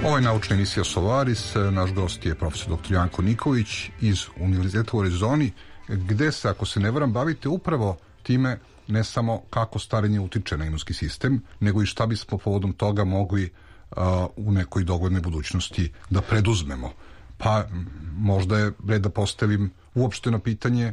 Ovo je naučna emisija Solaris. Naš gost je profesor dr. Janko Nikolić iz Univerziteta u Arizoni, gde se, ako se ne varam, bavite upravo time ne samo kako starenje utiče na imunski sistem, nego i šta bismo povodom toga mogli u nekoj doglednoj budućnosti da preduzmemo. Pa možda je red da postavim uopšteno pitanje